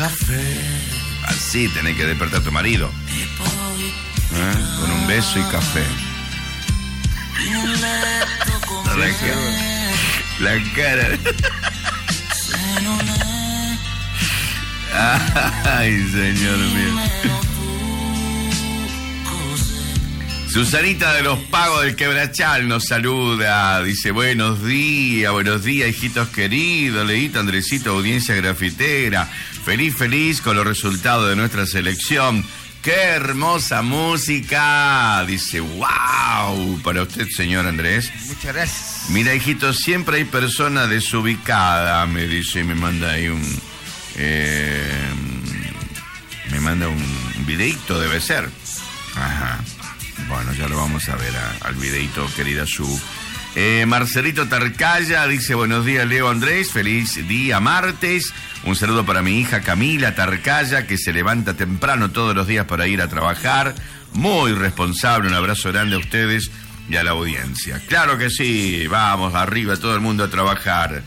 café. Así tenés que despertar a tu marido. Con un beso y café. La cara. Ay, señor mío. Susanita de los Pagos del Quebrachal nos saluda. Dice, buenos días, hijitos queridos. Leíto, Andresito, audiencia grafitera. Feliz con los resultados de nuestra selección. ¡Qué hermosa música! Dice, wow, para usted, señor Andrés. Muchas gracias. Mira, hijito, siempre hay personas desubicadas, me dice, y me manda ahí me manda un videíto, debe ser. Ajá. Bueno, ya lo vamos a ver al videíto, querida Su. Marcelito Tarcaya dice, buenos días, Leo, Andrés, feliz día martes. Un saludo para mi hija Camila Tarcaya, que se levanta temprano todos los días para ir a trabajar. Muy responsable, un abrazo grande a ustedes y a la audiencia. Claro que sí, vamos arriba, todo el mundo a trabajar.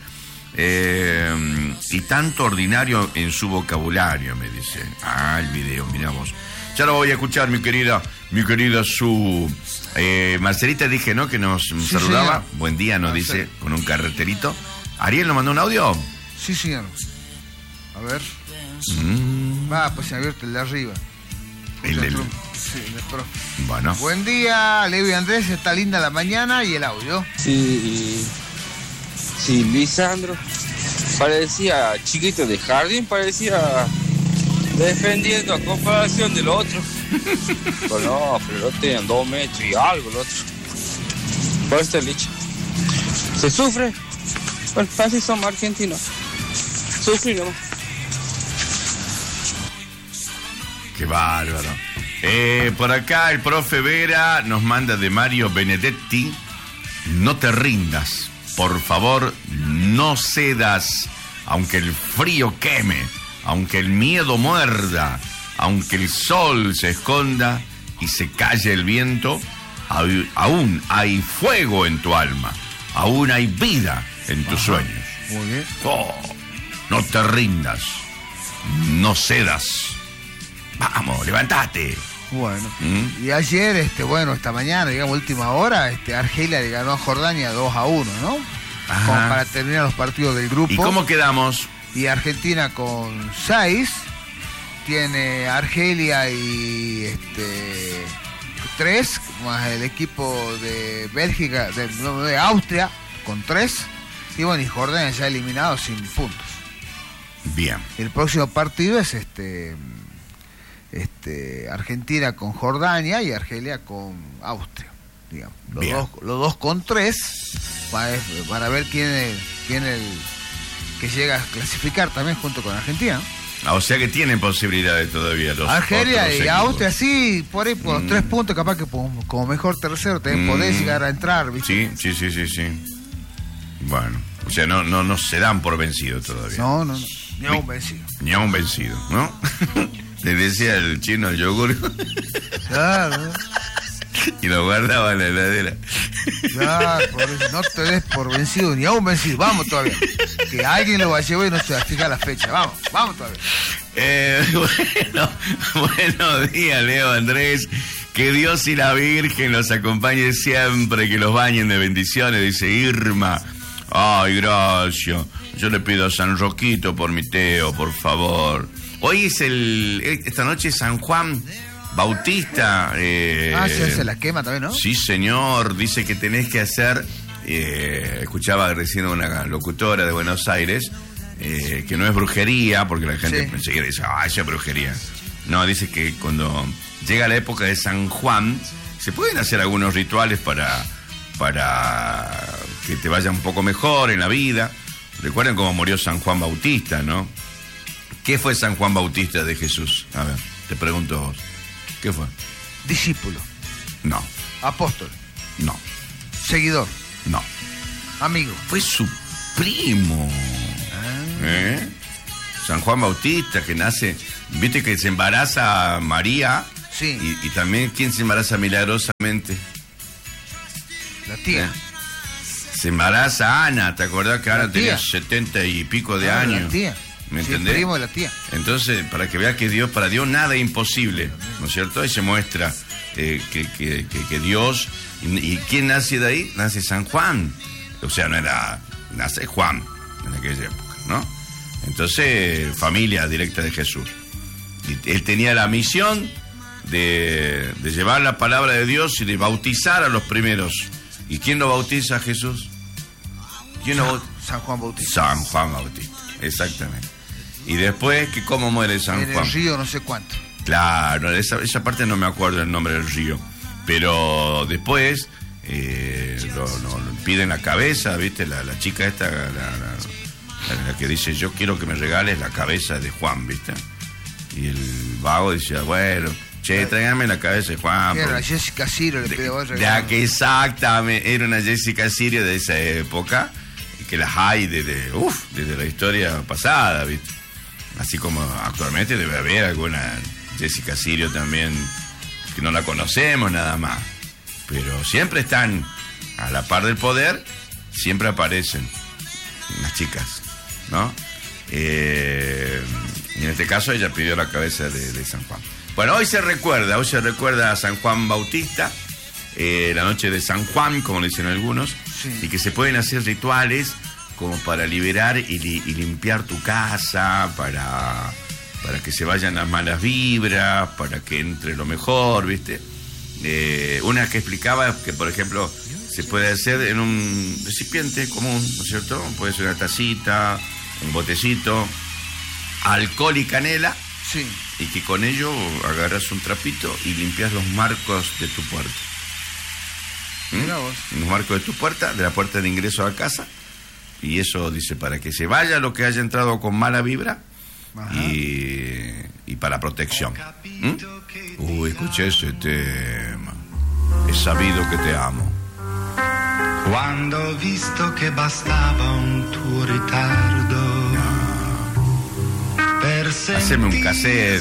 Y tanto ordinario en su vocabulario, me dice. El video, miramos. Ya lo voy a escuchar, mi querida Su. Marcelita dije, ¿no? Que nos saludaba. Sí, buen día, nos dice, con un carreterito. ¿Ariel nos mandó un audio? Sí, señor. A ver. Pues se ha abierto el de arriba. Sí, el profe. Bueno. Buen día, Leo y Andrés, está linda la mañana y el audio. Sí, Lisandro. Parecía chiquito de jardín, parecía defendiendo a comparación del otro. Pero no tenían 2 metros y algo el otro. Por este leche. Se sufre. Bueno, así somos argentinos. Sufrimos. Qué bárbaro. Por acá el profe Vera nos manda de Mario Benedetti. No te rindas, por favor, no cedas, aunque el frío queme, aunque el miedo muerda, aunque el sol se esconda y se calle el viento, aún hay fuego en tu alma, aún hay vida en tus sueños. Muy bien. No te rindas, no cedas. Vamos, levántate. Bueno, y ayer, esta mañana, digamos, última hora, Argelia le ganó a Jordania 2-1, ¿no? Como para terminar los partidos del grupo. ¿Y cómo quedamos? Y Argentina con 6, tiene Argelia y 3, más el equipo de Bélgica, de Austria, con 3, y bueno, y Jordania ya eliminado sin puntos. Bien. El próximo partido es Argentina con Jordania y Argelia con Austria, digamos. Los dos con 3 para ver quién el que llega a clasificar también junto con Argentina. O sea que tienen posibilidades todavía los Argelia y equipos. Austria, sí, por ahí por los 3 puntos, capaz que como mejor tercero también podés llegar a entrar, ¿viste? Sí. Bueno, o sea, no se dan por vencido todavía. No, ni a un vencido, ¿no? Le decía el chino al yogur. Claro. Y lo guardaba en la heladera. Claro, no te des por vencido ni a un vencido. Vamos todavía. Que alguien lo va a llevar y no se va a fijar la fecha. Vamos todavía. Buenos días, Leo, Andrés. Que Dios y la Virgen los acompañe siempre, que los bañen de bendiciones, dice Irma. Ay, gracias. Yo le pido a San Roquito por mi Teo, por favor. Hoy es esta noche es San Juan Bautista. Se hace la quema también, ¿no? Sí, señor. Dice que tenés que hacer, escuchaba recién una locutora de Buenos Aires, que no es brujería, porque la gente enseguida dice, esa es brujería. No, dice que cuando llega la época de San Juan, se pueden hacer algunos rituales para que te vaya un poco mejor en la vida. Recuerden cómo murió San Juan Bautista, ¿no? ¿Qué fue San Juan Bautista de Jesús? A ver, te pregunto a vos. ¿Qué fue? Discípulo. No. Apóstol. No. Seguidor. No. Amigo. Fue su primo. San Juan Bautista, que nace... ¿Viste que se embaraza María? Sí. Y también, ¿quién se embaraza milagrosamente? La tía. Se embaraza Ana, ¿te acordás que Ana tenía 70 y pico de años? La tía. ¿me entendés? Primo de la tía. Entonces, para que vea que para Dios nada es imposible, ¿no es cierto? Ahí se muestra que Dios... ¿Y quién nace de ahí? Nace San Juan. O sea, nace Juan en aquella época, ¿no? Entonces, familia directa de Jesús. Y él tenía la misión de llevar la palabra de Dios y de bautizar a los primeros. ¿Y quién lo bautiza a Jesús? San Juan Bautista. San Juan Bautista, exactamente. Y después, ¿cómo muere San Juan? En el río no sé cuánto. Claro, esa parte no me acuerdo el nombre del río. Pero después lo piden la cabeza, ¿viste? La chica esta, la que dice, yo quiero que me regales la cabeza de Juan, ¿viste? Y el vago decía, bueno, tráigame la cabeza de Juan. Era la Jessica Sirio, le pidió ya que exactamente, era una Jessica Sirio de esa época, que las hay desde la historia pasada, ¿viste? Así como actualmente debe haber alguna Jessica Sirio también, que no la conocemos nada más. Pero siempre están a la par del poder, siempre aparecen las chicas, ¿no? Y en este caso ella pidió la cabeza de San Juan. Bueno, hoy se recuerda a San Juan Bautista, la noche de San Juan, como le dicen algunos, sí. Y que se pueden hacer rituales como para liberar y limpiar tu casa, para que se vayan las malas vibras, para que entre lo mejor, ¿viste? Una que explicaba que, por ejemplo, se puede hacer en un recipiente común, ¿no es cierto? Puede ser una tacita, un botecito, alcohol y canela, sí. Y que con ello agarras un trapito y limpias los marcos de tu puerta. Los marcos de tu puerta, de la puerta de ingreso a casa, y eso dice para que se vaya lo que haya entrado con mala vibra. Y para protección. Escuché ese tema. He sabido que te amo. Quando ho visto che bastava un tuo ritardo per Haceme un cassette.